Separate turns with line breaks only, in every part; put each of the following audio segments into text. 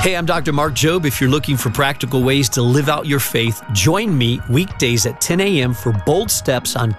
Hey, I'm Dr. Mark Jobe. If you're looking for practical ways to live out your faith, join me weekdays at 10 a.m. for Bold Steps on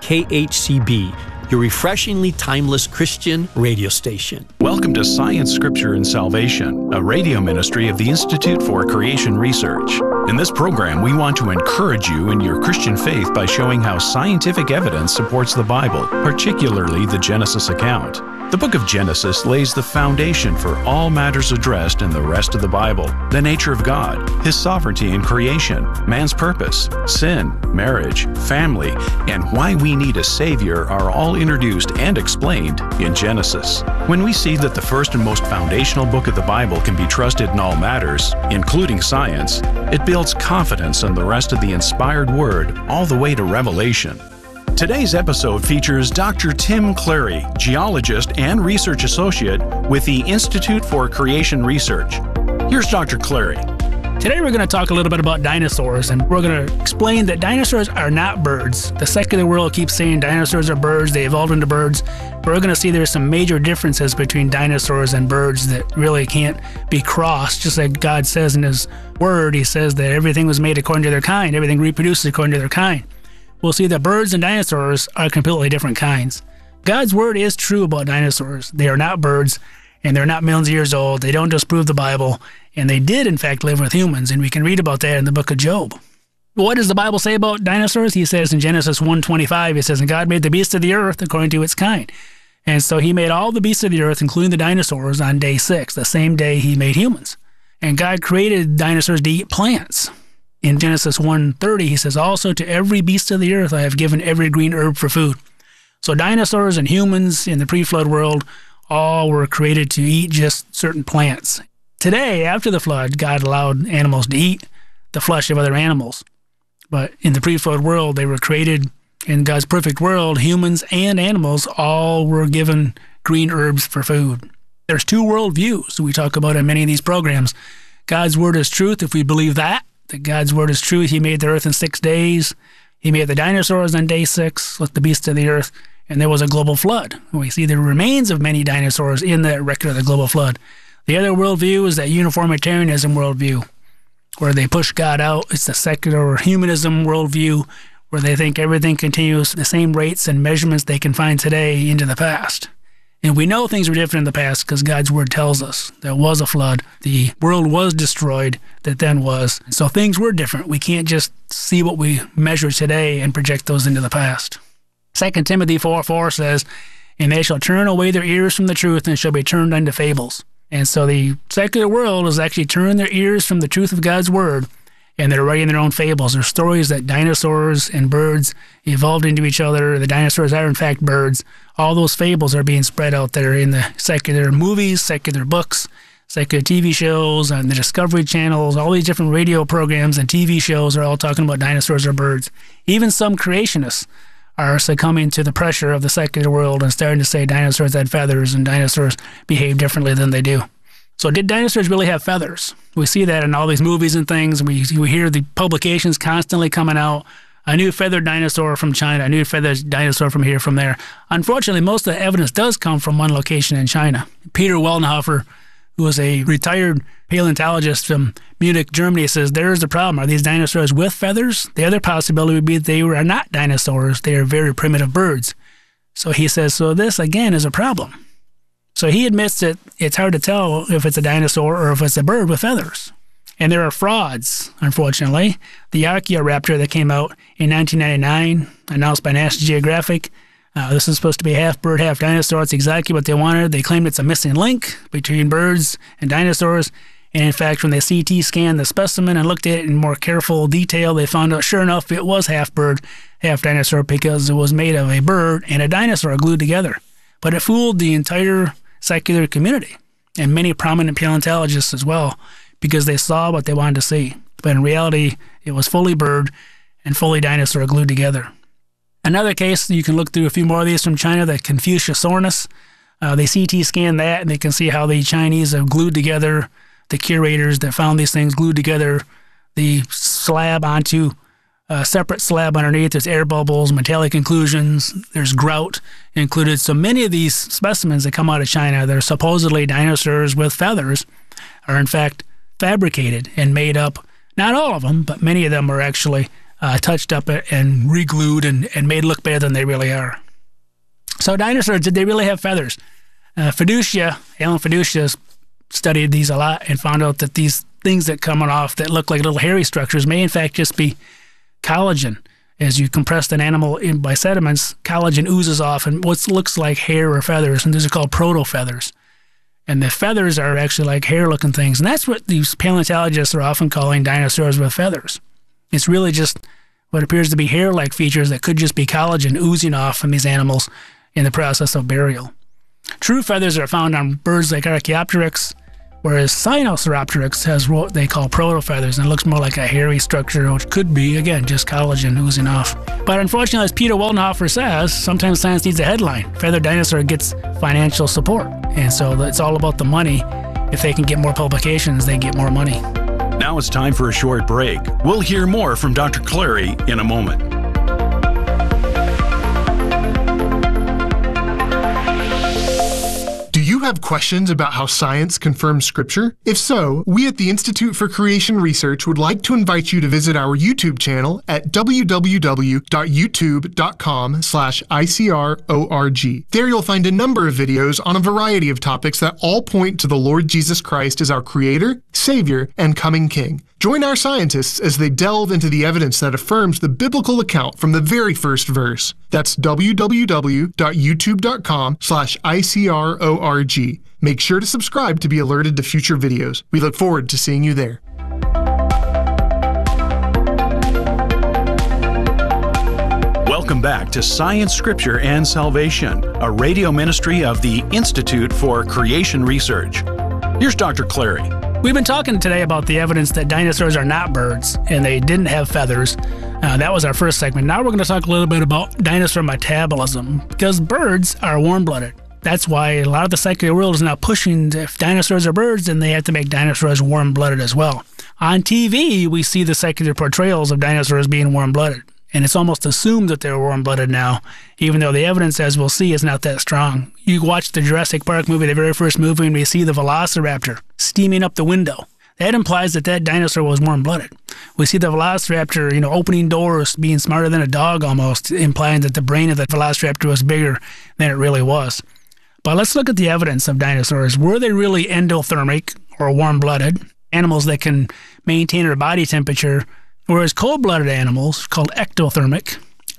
KHCB, your refreshingly timeless Christian radio station.
Welcome to Science, Scripture, and Salvation, a radio ministry of the Institute for Creation Research. In this program, we want to encourage you in your Christian faith by showing how scientific evidence supports the Bible, particularly the Genesis account. The book of Genesis lays the foundation for all matters addressed in the rest of the Bible: the nature of God, His sovereignty in creation, man's purpose, sin, marriage, family, and why we need a Savior are all introduced and explained in Genesis. When we see that the first and most foundational book of the Bible can be trusted in all matters, including science, it builds confidence in the rest of the inspired Word all the way to Revelation. Today's episode features Dr. Tim Clary, geologist and research associate with the Institute for Creation Research. Here's Dr. Clary.
Today we're going to talk a little bit about dinosaurs, and we're going to explain that dinosaurs are not birds. The secular world keeps saying dinosaurs are birds, they evolved into birds. We're going to see there's some major differences between dinosaurs and birds that really can't be crossed. Just like God says in His Word, He says that everything was made according to their kind, everything reproduces according to their kind. We'll see that birds and dinosaurs are completely different kinds. God's Word is true about dinosaurs. They are not birds, and they're not millions of years old. They don't disprove the Bible, and they did, in fact, live with humans, and we can read about that in the book of Job. What does the Bible say about dinosaurs? He says in Genesis 1:25, it says, "And God made the beasts of the earth according to its kind." And so He made all the beasts of the earth, including the dinosaurs, on day 6, the same day He made humans. And God created dinosaurs to eat plants. In Genesis 1:30, He says, "Also to every beast of the earth I have given every green herb for food." So dinosaurs and humans in the pre-flood world all were created to eat just certain plants. Today, after the flood, God allowed animals to eat the flesh of other animals. But in the pre-flood world, they were created in God's perfect world. Humans and animals all were given green herbs for food. There's two worldviews we talk about in many of these programs. God's Word is truth if we believe that God's Word is true. He made the earth in 6 days. He made the dinosaurs on day 6, like the beasts of the earth, and there was a global flood. We see the remains of many dinosaurs in the record of the global flood. The other worldview is that uniformitarianism worldview, where they push God out. It's the secular humanism worldview, where they think everything continues the same rates and measurements they can find today into the past. And we know things were different in the past because God's Word tells us there was a flood. The world was destroyed that then was. So things were different. We can't just see what we measure today and project those into the past. 2 Timothy 4:4 says, "And they shall turn away their ears from the truth and shall be turned unto fables." And so the secular world has actually turned their ears from the truth of God's Word, and they're writing their own fables. They're stories that dinosaurs and birds evolved into each other. The dinosaurs are, in fact, birds. All those fables are being spread out there in the secular movies, secular books, secular TV shows, and the Discovery Channels. All these different radio programs and TV shows are all talking about dinosaurs or birds. Even some creationists are succumbing to the pressure of the secular world and starting to say dinosaurs had feathers and dinosaurs behave differently than they do. So did dinosaurs really have feathers? We see that in all these movies and things. We hear the publications constantly coming out. A new feathered dinosaur from China, a new feathered dinosaur from here, from there. Unfortunately, most of the evidence does come from one location in China. Peter Wellenhofer, who was a retired paleontologist from Munich, Germany, says there's the problem. Are these dinosaurs with feathers? The other possibility would be that they are not dinosaurs. They are very primitive birds. So he says, so this, again, is a problem. So he admits that it's hard to tell if it's a dinosaur or if it's a bird with feathers. And there are frauds, unfortunately. The Archaeoraptor that came out in 1999, announced by National Geographic, this is supposed to be half bird, half dinosaur. It's exactly what they wanted. They claimed it's a missing link between birds and dinosaurs. And in fact, when they CT scanned the specimen and looked at it in more careful detail, they found out, sure enough, it was half bird, half dinosaur because it was made of a bird and a dinosaur glued together. But it fooled the entire secular community and many prominent paleontologists as well, because they saw what they wanted to see. But in reality, it was fully bird and fully dinosaur glued together. Another case, you can look through a few more of these from China, the Confuciusornis. They CT scanned that, and they can see how the Chinese have glued together, the curators that found these things glued together the slab onto a separate slab underneath. There's air bubbles, metallic inclusions, there's grout included. So many of these specimens that come out of China that are supposedly dinosaurs with feathers are in fact fabricated and made up. Not all of them, but many of them are actually touched up and re-glued and made look better than they really are. So dinosaurs, did they really have feathers? Alan Fiducia studied these a lot and found out that these things that come off that look like little hairy structures may in fact just be collagen. As you compress an animal by sediments, collagen oozes off and what looks like hair or feathers, and these are called proto-feathers. And the feathers are actually like hair-looking things, and that's what these paleontologists are often calling dinosaurs with feathers. It's really just what appears to be hair-like features that could just be collagen oozing off from these animals in the process of burial. True feathers are found on birds like Archaeopteryx, whereas Sinosauropteryx has what they call proto-feathers, and it looks more like a hairy structure, which could be, again, just collagen oozing off. But unfortunately, as Peter Waldenhofer says, sometimes science needs a headline. Feathered dinosaur gets financial support, and so it's all about the money. If they can get more publications, they get more money.
Now it's time for a short break. We'll hear more from Dr. Clary in a moment.
Do you have questions about how science confirms Scripture? If so, we at the Institute for Creation Research would like to invite you to visit our YouTube channel at www.youtube.com/ICRORG. There you'll find a number of videos on a variety of topics that all point to the Lord Jesus Christ as our Creator, Savior, and coming King. Join our scientists as they delve into the evidence that affirms the biblical account from the very first verse. That's www.youtube.com/ICRORG. Make sure to subscribe to be alerted to future videos. We look forward to seeing you there.
Welcome back to Science, Scripture, and Salvation, a radio ministry of the Institute for Creation Research. Here's Dr. Clary.
We've been talking today about the evidence that dinosaurs are not birds and they didn't have feathers. That was our first segment. Now we're going to talk a little bit about dinosaur metabolism, because birds are warm-blooded. That's why a lot of the secular world is now pushing, if dinosaurs are birds, then they have to make dinosaurs warm-blooded as well. On TV, we see the secular portrayals of dinosaurs being warm-blooded, and it's almost assumed that they're warm-blooded now, even though the evidence, as we'll see, is not that strong. You watch the Jurassic Park movie, the very first movie, and we see the velociraptor steaming up the window. That implies that dinosaur was warm-blooded. We see the velociraptor, opening doors, being smarter than a dog almost, implying that the brain of the velociraptor was bigger than it really was. But let's look at the evidence of dinosaurs. Were they really endothermic or warm-blooded, animals that can maintain their body temperature, whereas cold-blooded animals, called ectothermic,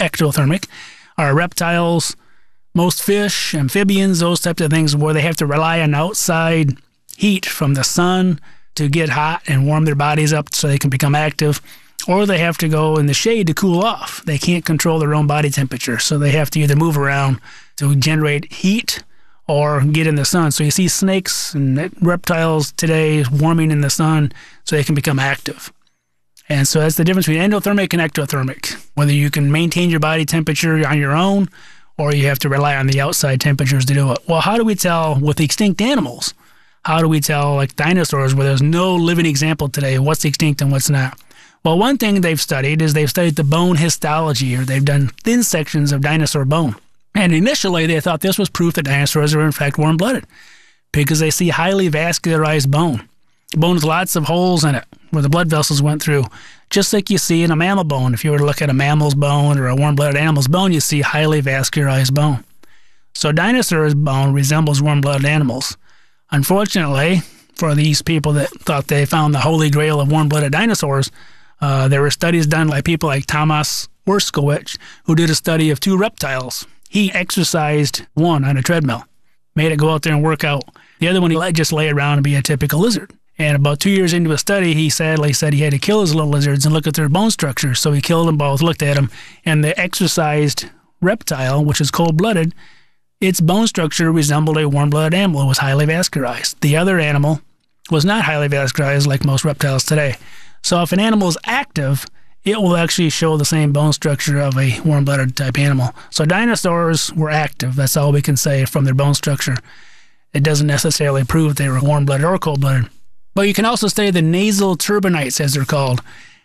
are reptiles, most fish, amphibians, those types of things where they have to rely on outside heat from the sun to get hot and warm their bodies up so they can become active, or they have to go in the shade to cool off. They can't control their own body temperature, so they have to either move around to generate heat or get in the sun. So you see snakes and reptiles today warming in the sun so they can become active. And so that's the difference between endothermic and ectothermic, whether you can maintain your body temperature on your own or you have to rely on the outside temperatures to do it. Well, how do we tell with extinct animals? How do we tell, like dinosaurs, where there's no living example today, what's extinct and what's not? Well, one thing they've studied is they've studied the bone histology, or they've done thin sections of dinosaur bone. And initially, they thought this was proof that dinosaurs are in fact warm-blooded because they see highly vascularized bone. Bone with lots of holes in it where the blood vessels went through, just like you see in a mammal bone. If you were to look at a mammal's bone or a warm-blooded animal's bone, you see highly vascularized bone. So dinosaurs' bone resembles warm-blooded animals. Unfortunately, for these people that thought they found the holy grail of warm-blooded dinosaurs, there were studies done by people like Thomas Werskowitz, who did a study of two reptiles. He exercised one on a treadmill, made it go out there and work out. The other one, he let just lay around and be a typical lizard. And about 2 years into a study, he sadly said he had to kill his little lizards and look at their bone structure. So he killed them both, looked at them, and the exercised reptile, which is cold-blooded, its bone structure resembled a warm-blooded animal. It was highly vascularized. The other animal was not highly vascularized like most reptiles today. So if an animal is active, it will actually show the same bone structure of a warm-blooded type animal. So dinosaurs were active. That's all we can say from their bone structure. It doesn't necessarily prove they were warm-blooded or cold-blooded. But you can also study the nasal turbinates, as they're called.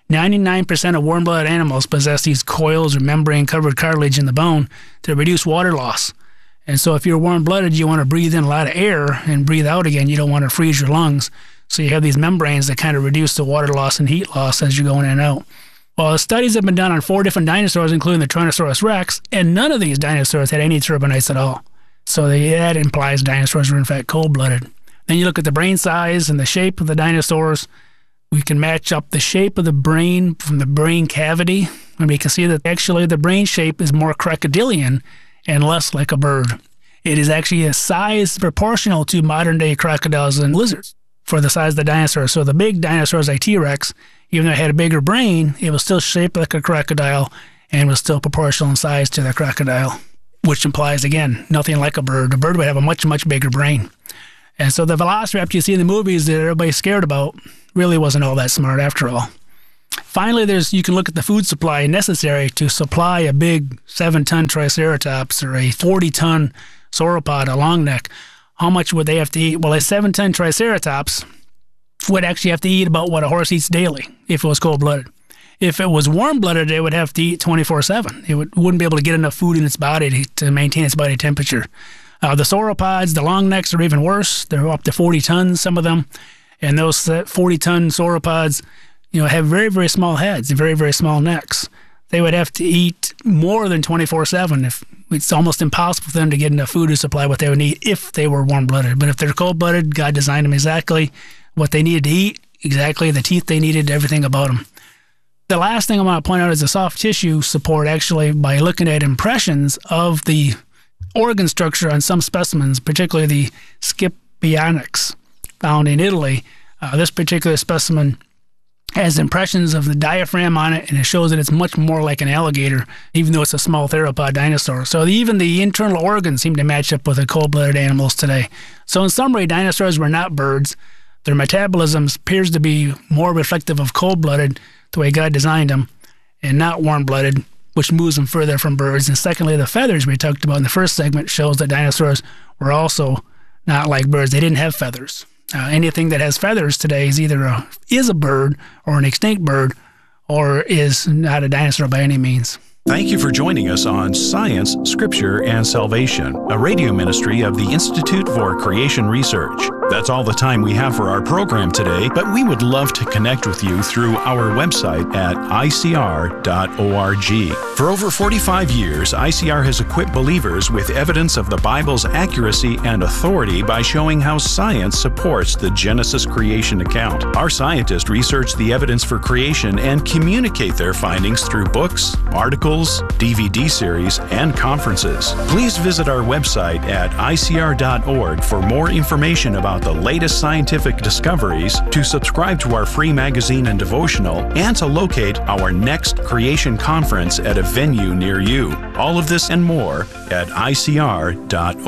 99% of warm-blooded animals possess these coils or membrane-covered cartilage in the bone to reduce water loss. And so if you're warm-blooded, you want to breathe in a lot of air and breathe out again. You don't want to freeze your lungs. So you have these membranes that kind of reduce the water loss and heat loss as you're going in and out. Well, studies have been done on 4 different dinosaurs, including the Tyrannosaurus rex, and none of these dinosaurs had any turbinates at all. So that implies dinosaurs were in fact cold-blooded. Then you look at the brain size and the shape of the dinosaurs. We can match up the shape of the brain from the brain cavity, and we can see that actually the brain shape is more crocodilian and less like a bird. It is actually a size proportional to modern-day crocodiles and lizards for the size of the dinosaur. So the big dinosaurs like T-Rex, even though it had a bigger brain, it was still shaped like a crocodile and was still proportional in size to the crocodile, which implies, again, nothing like a bird. A bird would have a much, much bigger brain. And so the velociraptor you see in the movies that everybody's scared about really wasn't all that smart after all. Finally, you can look at the food supply necessary to supply a big 7-ton Triceratops or a 40-ton sauropod, a long neck. How much would they have to eat? Well, a 7-ton Triceratops would actually have to eat about what a horse eats daily if it was cold-blooded. If it was warm-blooded, it would have to eat 24/7. It wouldn't be able to get enough food in its body to maintain its body temperature. The sauropods, the long necks, are even worse. They're up to 40 tons, some of them. And those 40-ton sauropods, have very, very small heads and very, very small necks. They would have to eat more than 24/7. It's almost impossible for them to get enough food to supply what they would need if they were warm-blooded. But if they're cold-blooded, God designed them exactly what they needed to eat, exactly the teeth they needed, everything about them. The last thing I want to point out is the soft tissue support, actually, by looking at impressions of the organ structure on some specimens, particularly the Scipionyx found in Italy. This particular specimen has impressions of the diaphragm on it, and it shows that it's much more like an alligator, even though it's a small theropod dinosaur. So even the internal organs seem to match up with the cold-blooded animals today. So in summary, dinosaurs were not birds. Their metabolism appears to be more reflective of cold-blooded, the way God designed them, and not warm-blooded, which moves them further from birds. And secondly, the feathers we talked about in the first segment shows that dinosaurs were also not like birds. They didn't have feathers. Anything that has feathers today is either a bird or an extinct bird, or is not a dinosaur by any means.
Thank you for joining us on Science, Scripture, and Salvation, a radio ministry of the Institute for Creation Research. That's all the time we have for our program today, but we would love to connect with you through our website at icr.org. For over 45 years, ICR has equipped believers with evidence of the Bible's accuracy and authority by showing how science supports the Genesis creation account. Our scientists research the evidence for creation and communicate their findings through books, articles, DVD series, and conferences. Please visit our website at icr.org for more information about the latest scientific discoveries, to subscribe to our free magazine and devotional, and to locate our next creation conference at a venue near you. All of this and more at icr.org.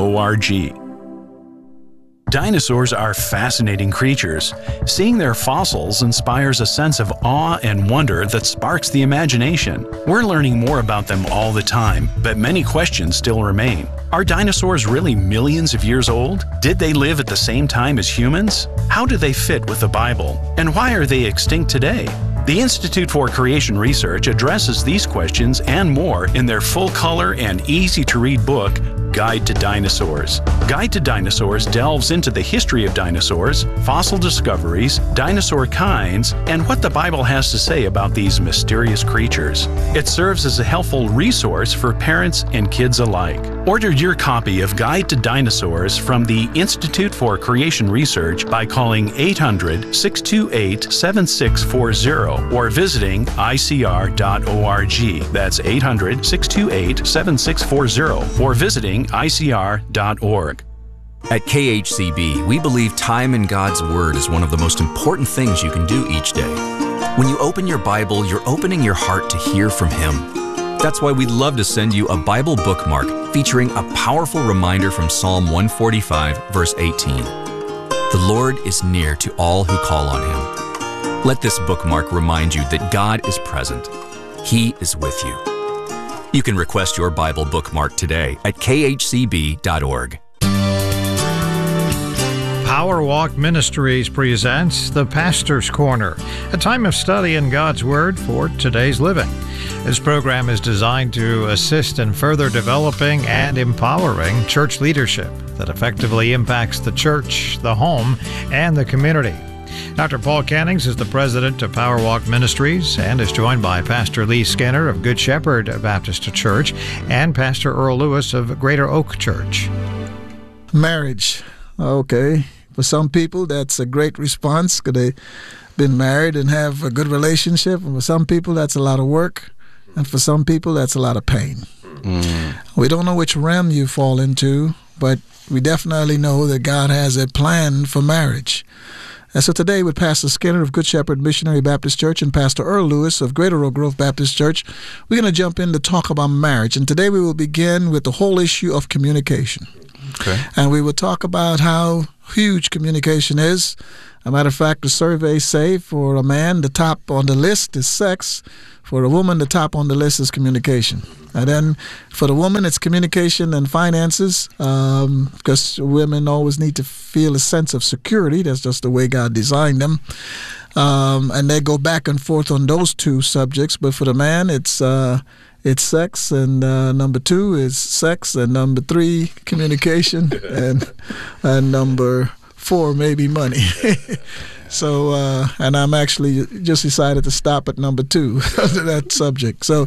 Dinosaurs are fascinating creatures. Seeing their fossils inspires a sense of awe and wonder that sparks the imagination. We're learning more about them all the time, but many questions still remain. Are dinosaurs really millions of years old? Did they live at the same time as humans? How do they fit with the Bible? And why are they extinct today? The Institute for Creation Research addresses these questions and more in their full-color and easy-to-read book, Guide to Dinosaurs. Guide to Dinosaurs delves into the history of dinosaurs, fossil discoveries, dinosaur kinds, and what the Bible has to say about these mysterious creatures. It serves as a helpful resource for parents and kids alike. Order your copy of Guide to Dinosaurs from the Institute for Creation Research by calling 800-628-7640 or visiting icr.org. That's 800-628-7640 or visiting icr.org.
At KHCB, we believe time in God's Word is one of the most important things you can do each day. When you open your Bible, you're opening your heart to hear from Him. That's why we'd love to send you a Bible bookmark featuring a powerful reminder from Psalm 145, verse 18. The Lord is near to all who call on Him. Let this bookmark remind you that God is present. He is with you. You can request your Bible bookmark today at khcb.org.
Power Walk Ministries presents The Pastor's Corner, a time of study in God's Word for today's living. This program is designed to assist in further developing and empowering church leadership that effectively impacts the church, the home, and the community. Dr. Paul Cannings is the president of Power Walk Ministries and is joined by Pastor Lee Skinner of Good Shepherd Baptist Church and Pastor Earl Lewis of Greater Oak Church.
Marriage. Okay. For some people, that's a great response because they've been married and have a good relationship. And for some people, that's a lot of work. And for some people, that's a lot of pain. We don't know which realm you fall into, but we definitely know that God has a plan for marriage. And so today with Pastor Skinner of Good Shepherd Missionary Baptist Church and Pastor Earl Lewis of Greater Oak Grove Baptist Church, we're going to jump in to talk about marriage. And today we will begin with the whole issue of communication. Okay. And we will talk about how huge communication is. As a matter of fact, the surveys say for a man, the top on the list is sex. For a woman, the top on the list is communication. And then for the woman, it's communication and finances, because women always need to feel a sense of security. That's just the way God designed them. And they go back and forth on those two subjects. But for the man, it's sex, and number 2 is sex, and number 3, communication, and number 4, maybe money. So, and I'm actually just decided to stop at number 2 under that subject. So,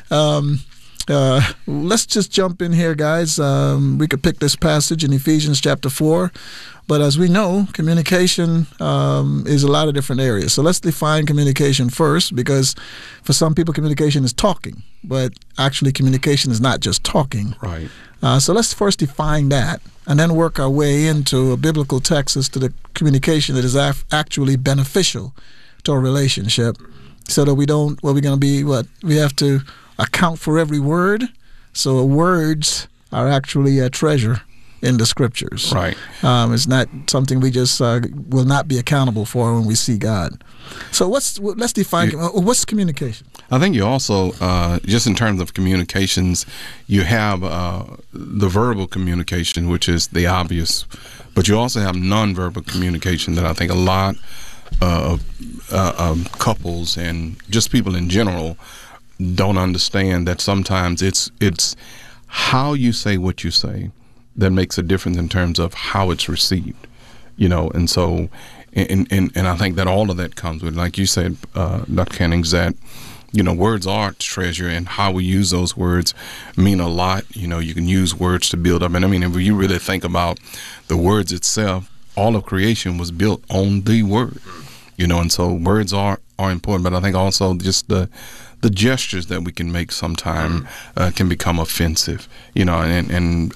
let's just jump in here, guys. We could pick this passage in Ephesians chapter 4. But as we know, communication is a lot of different areas. So let's define communication first, because for some people, communication is talking. But actually, communication is not just talking.
Right.
So let's first define that, and then work our way into a biblical text as to the communication that is actually beneficial to our relationship, so that we don't, we have to account for every word. So words are actually a treasure in the scriptures.
Right.
It's not something we just will not be accountable for when we see God. So let's define what's communication.
I think you also, just in terms of communications, you have the verbal communication, which is the obvious, but you also have nonverbal communication that I think a lot of couples and just people in general don't understand, that sometimes it's how you say what you say that makes a difference in terms of how it's received, and so, and I think that all of that comes with, like you said, Dr. Cannings, that, words are treasure, and how we use those words mean a lot. You can use words to build up, and I mean, if you really think about the words itself, all of creation was built on the word, and so words are important, but I think also just the gestures that we can make sometime can become offensive, and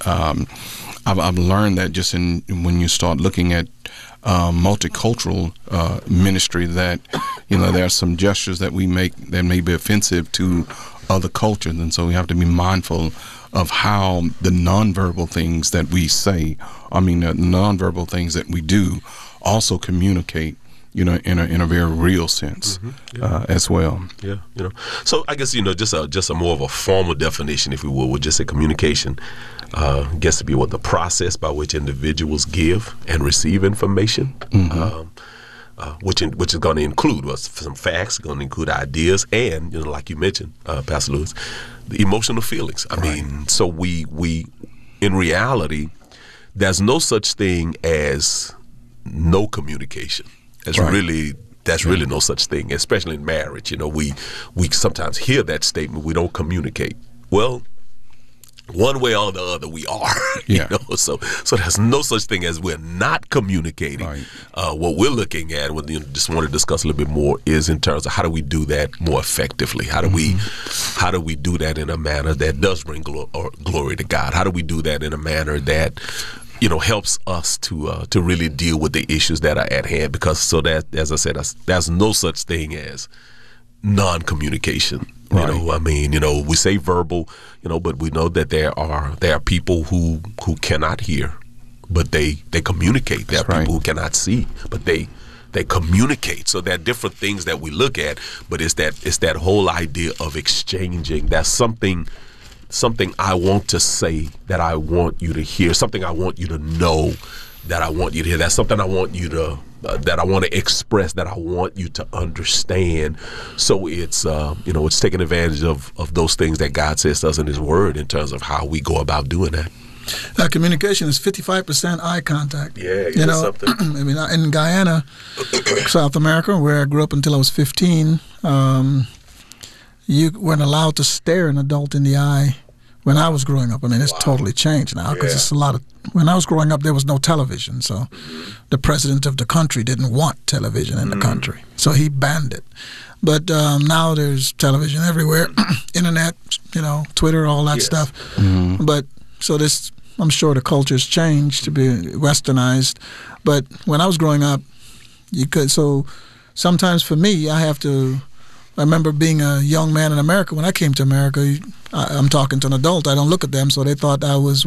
I've learned that just when you start looking at multicultural ministry, that there are some gestures that we make that may be offensive to other cultures, and so we have to be mindful of how the nonverbal things that we say, the nonverbal things that we do, also communicate, in a very real sense, as well.
Yeah, So I guess just a more of a formal definition, if we will, would just say communication gets to be the process by which individuals give and receive information, which is going to include some facts, going to include ideas, and like you mentioned, Pastor Lewis, the emotional feelings. I mean, so we in reality, there's no such thing as no communication. That's really no such thing, especially in marriage. We sometimes hear that statement, we don't communicate. Well, one way or the other, we are. So there's no such thing as we're not communicating. Right. What we're looking at, just want to discuss a little bit more, is in terms of how do we do that more effectively? How do we do that in a manner that does bring glory to God? How do we do that in a manner that helps us to really deal with the issues that are at hand? Because that, as I said, there's no such thing as non-communication. Right. We say verbal, but we know that there are people who cannot hear, but they communicate. There are people who cannot see, but they communicate. So there are different things that we look at, but it's that whole idea of exchanging. That's something I want to say that I want you to hear, something I want you to know that I want you to hear. That's something I want you to that I want to express, that I want you to understand. So it's it's taking advantage of those things that God says to us in His Word in terms of how we go about doing that.
Communication is 55% eye contact.
Yeah, you know something.
I mean, in Guyana, South America, where I grew up until I was 15, you weren't allowed to stare an adult in the eye when I was growing up. I mean, it's totally changed now because it's a lot of. When I was growing up, there was no television, so the president of the country didn't want television in the country, so he banned it. But now there's television everywhere, internet, Twitter, all that stuff. But so this, I'm sure the culture's changed to be westernized. But when I was growing up, you could. So sometimes for me, I remember being a young man in America. When I came to America, I'm talking to an adult. I don't look at them, so they thought I was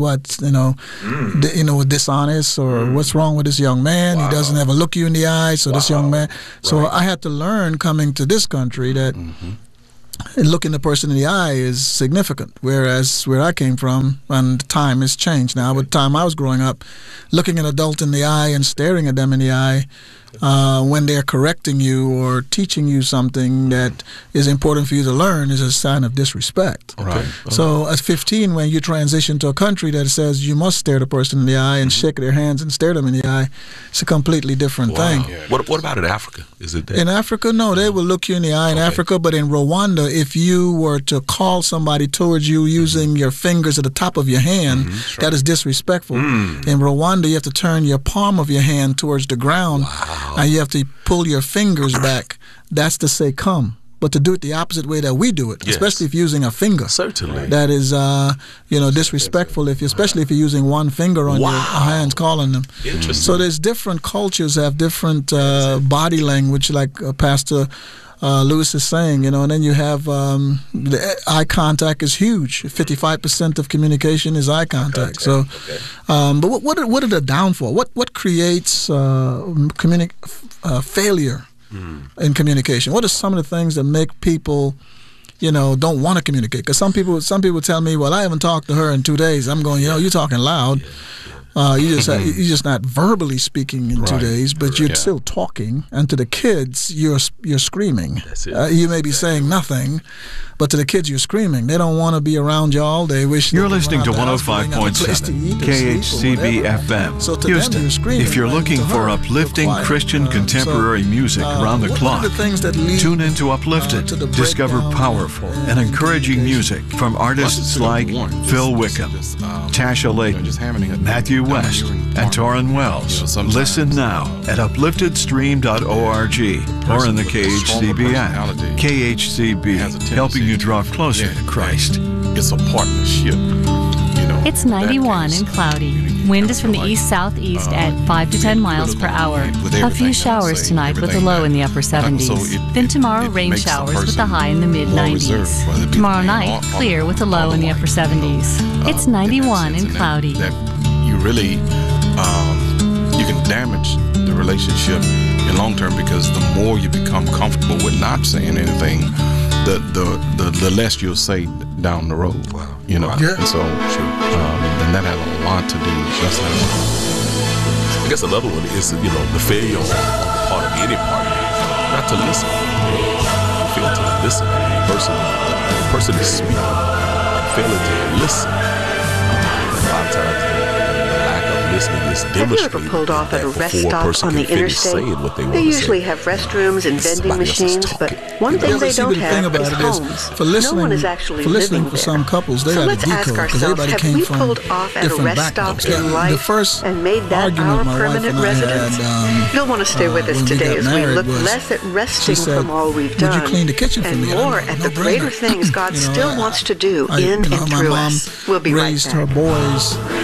dishonest or what's wrong with this young man? He doesn't ever look you in the eye. So this young man. So I had to learn coming to this country that looking the person in the eye is significant. Whereas where I came from, and time has changed now. But the time I was growing up, looking an adult in the eye and staring at them in the eye. When they're correcting you or teaching you something that is important for you to learn is a sign of disrespect.
Right.
So at 15, when you transition to a country that says you must stare the person in the eye and shake their hands and stare them in the eye, it's a completely different thing.
Yeah. What about in Africa? Is it that?
In Africa, no, they will look you in the eye in Africa, but in Rwanda, if you were to call somebody towards you using your fingers at the top of your hand, that is disrespectful. In Rwanda, you have to turn your palm of your hand towards the ground. And you have to pull your fingers back. That's to say come. But to do it the opposite way that we do it, especially if you're using a finger.
Certainly.
That is, disrespectful, especially if you're using one finger on your hands calling them.
Interesting.
So there's different cultures have different body language, like Pastor Lewis is saying, and then you have the eye contact is huge. 55% of communication is eye contact. So, but what are the downfall? What creates failure in communication? What are some of the things that make people, don't want to communicate? Because some people tell me, well, I haven't talked to her in 2 days. I'm going, you're talking loud. You're just not verbally speaking in 2 days, but you're still talking. And to the kids, you're screaming.
That's it.
You may be saying nothing, but to the kids, you're screaming. They don't want to be around y'all. They wish
you're listening to 105.7 KHCB FM.
So to
Houston,
them, you're screaming.
If you're looking for uplifting Christian contemporary music around the clock, tune into Uplifted. Discover powerful and encouraging music from artists like Phil Wickham, Tasha Layton, Matthew West, and Torrin Wells. Listen now at upliftedstream.org or in the KHCB app. KHCB, helping you draw closer to Christ.
It's a partnership.
It's 91 and cloudy. Wind is from the east-southeast at 5 to 10 miles per hour. A few showers tonight with a low in the upper 70s. Then tomorrow, rain showers with a high in the mid-90s. Tomorrow night, clear with a low in the upper 70s. It's 91 and cloudy.
You really, you can damage the relationship in long term because the more you become comfortable with not saying anything, the less you'll say down the road.
Wow.
And so, and that has a lot to do.
I guess another one is, the failure on the part of any party not to listen. You fail to listen. The person is speaking, failing to listen. A lot of times, listening is
Have you ever pulled off at a rest stop on the interstate? They usually have restrooms and vending machines, but one thing they don't have is homes. No one is actually living there.
For some couples, they
so
got
let's
a
ask
decode because
ourselves,
everybody
have we
came from
pulled off at a
different
rest stop
backgrounds.
in
The
life
first
and made that
argument
our
my wife
permanent
and I
residence?
had,
You'll want to stay with us
when we
today
got
as we
married
look
was,
less at resting
she said,
from all we've
"Would you
done
clean the kitchen for
and
me?"
more at the greater things God still wants to do in and through us. We'll be right back.
Raised her boys